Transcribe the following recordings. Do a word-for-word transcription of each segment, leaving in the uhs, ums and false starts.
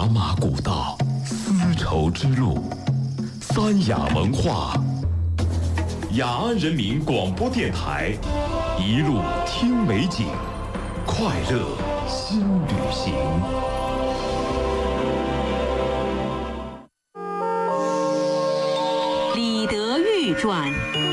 茶马古道，丝绸之路，三雅文化。雅安人民广播电台，一路听美景，快乐新旅行。 李德裕传。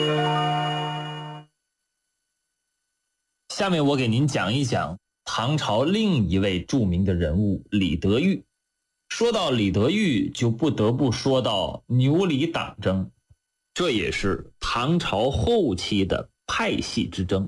下面我给您讲一讲唐朝另一位著名的人物李德裕。说到李德裕，就不得不说到牛李党争，这也是唐朝后期的派系之争。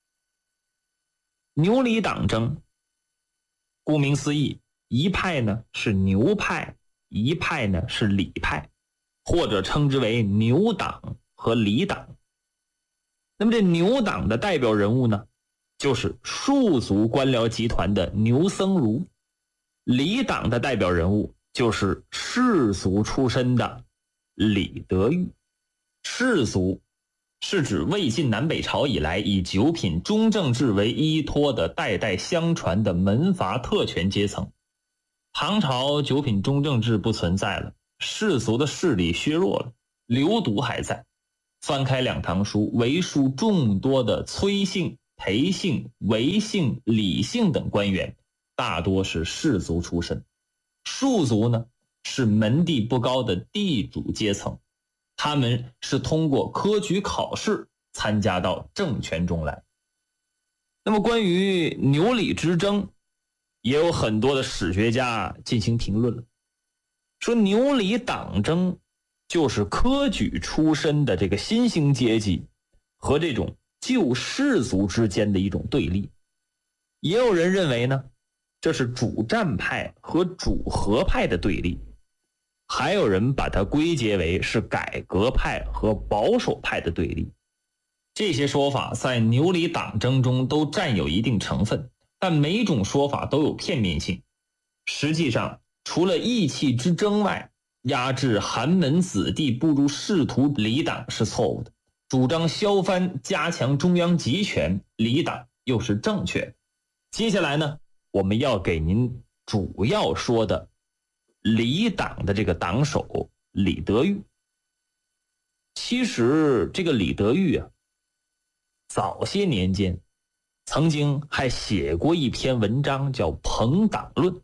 牛李党争，顾名思义，一派呢是牛派，一派呢是李派，或者称之为牛党和李党。那么这牛党的代表人物呢，就是庶族官僚集团的牛僧孺，李党的代表人物就是士族出身的李德裕。士族是指魏晋南北朝以来以九品中正制为依托的代代相传的门阀特权阶层。唐朝九品中正制不存在了，士族的势力削弱了，流毒还在。翻开两唐书，为数众多的崔姓、裴姓、韦姓、李姓等官员，大多是士族出身。庶族呢，是门第不高的地主阶层，他们是通过科举考试参加到政权中来。那么关于牛李之争，也有很多的史学家进行评论了，说牛李党争就是科举出身的这个新兴阶级和这种旧士族之间的一种对立。也有人认为呢，这是主战派和主和派的对立，还有人把它归结为是改革派和保守派的对立。这些说法在牛李党争中都占有一定成分，但每种说法都有片面性。实际上，除了义气之争外，压制寒门子弟步入仕途李党是错误的，主张削藩加强中央集权李党又是正确的。接下来呢，我们要给您主要说的李党的这个党首李德裕。其实这个李德裕啊，早些年间曾经还写过一篇文章叫《朋党论》，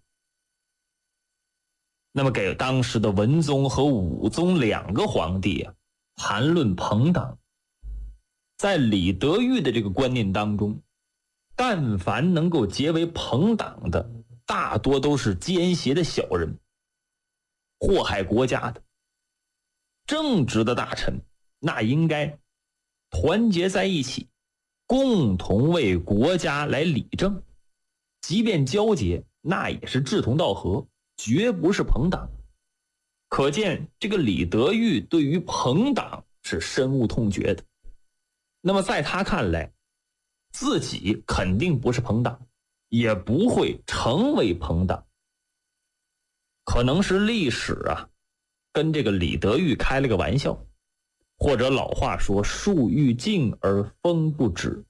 那么给当时的文宗和武宗两个皇帝啊谈论朋党。在李德裕的这个观念当中，但凡能够结为朋党的，大多都是奸邪的小人，祸害国家的。正直的大臣那应该团结在一起，共同为国家来理政，即便交结，那也是志同道合，绝不是朋党。可见这个李德裕对于朋党是深恶痛绝的。那么在他看来，自己肯定不是朋党，也不会成为朋党。可能是历史啊跟这个李德裕开了个玩笑，或者老话说树欲静而风不止。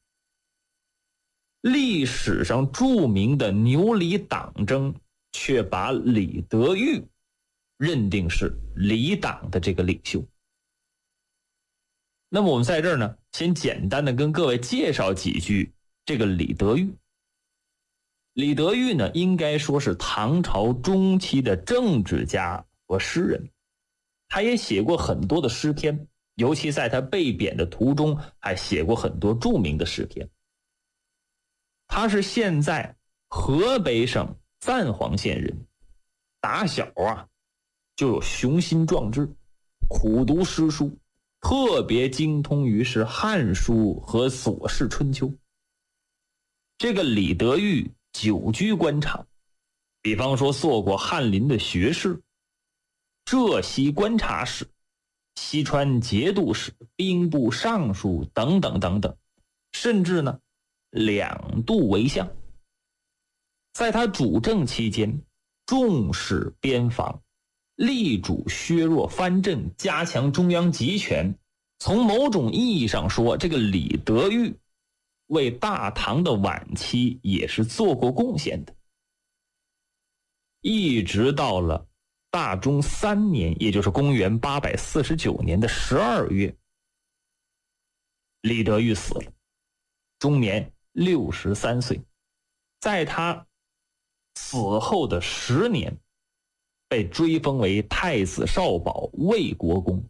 历史上著名的牛李党争却把李德裕认定是李党的这个领袖。那么我们在这儿呢，先简单的跟各位介绍几句这个李德裕。李德裕呢，应该说是唐朝中期的政治家和诗人，他也写过很多的诗篇，尤其在他被贬的途中还写过很多著名的诗篇。他是现在河北省赞皇县人，打小啊就有雄心壮志，苦读诗书，特别精通于是汉书和左氏春秋。这个李德裕久居官场，比方说做过翰林的学士、浙西观察使、西川节度使、兵部尚书等等等等，甚至呢两度为相。在他主政期间，重视边防，力主削弱藩镇，加强中央集权。从某种意义上说，这个李德裕为大唐的晚期也是做过贡献的。 一直到了大中三年，也就是公元八百四十九年的十二月，李德裕死了，终年六十三岁。在他死后的十年，被追封为太子少保、魏国公。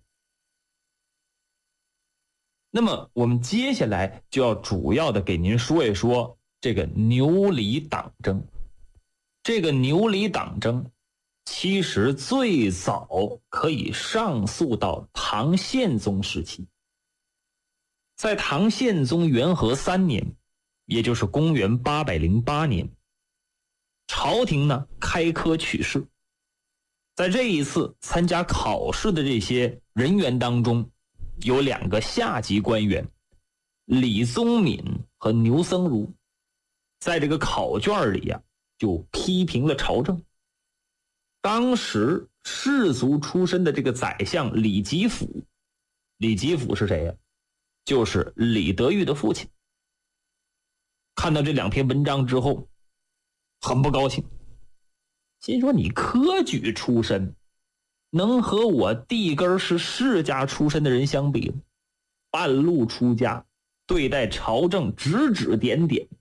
那么我们接下来就要主要的给您说一说这个牛李党争。这个牛李党争其实最早可以上溯到唐宪宗时期。在唐宪宗元和三年，也就是公元八百零八年，朝廷呢开科取士。在这一次参加考试的这些人员当中，有两个下级官员，李宗闵和牛僧孺，在这个考卷里呀、啊，就批评了朝政。当时士族出身的这个宰相李吉甫，李吉甫是谁呀、啊？就是李德裕的父亲。看到这两篇文章之后，很不高兴，心说你科举出身，能和我地根是世家出身的人相比吗？半路出家，对待朝政指指点点，